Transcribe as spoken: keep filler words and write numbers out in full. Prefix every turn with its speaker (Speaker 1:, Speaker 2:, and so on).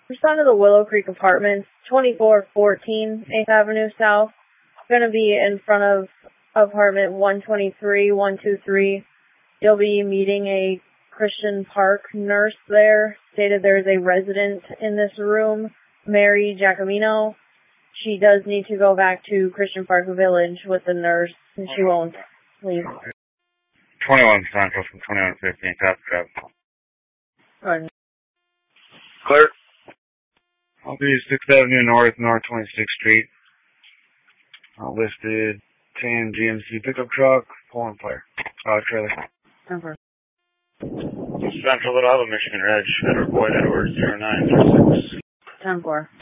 Speaker 1: Respond to the Willow Creek Apartments, twenty-four fourteen eighth Avenue South. Going to be in front of apartment one twenty-three, one two three. You'll be meeting a Christian Park nurse there. Stated there is a resident in this room, Mary Giacomino. She does need to go back to Christian Park Village with the nurse, and she won't leave.
Speaker 2: twenty-one Central from twenty-one fifteen, top trap.
Speaker 1: Pardon.
Speaker 2: Clear. I'll be sixth Avenue North, North twenty-sixth Street. Uh, listed ten G M C pickup truck, pulling player. Uh, trailer.
Speaker 1: Over.
Speaker 2: Central Little Michigan Red, Edward Boyd, Edward zero nine three six.
Speaker 1: ten four.